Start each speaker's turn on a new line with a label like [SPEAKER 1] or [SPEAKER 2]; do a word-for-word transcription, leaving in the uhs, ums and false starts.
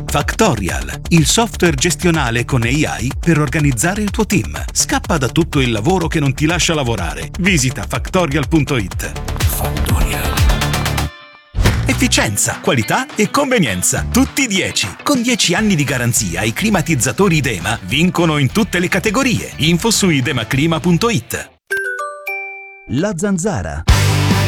[SPEAKER 1] Factorial, il software gestionale con A I per organizzare il tuo team. Scappa da tutto il lavoro che non ti lascia lavorare. Visita factorial punto it. Factorial. Efficienza, qualità e convenienza, tutti dieci. Con dieci anni di garanzia i climatizzatori Idema vincono in tutte le categorie. Info su idemaclima punto it.
[SPEAKER 2] La Zanzara.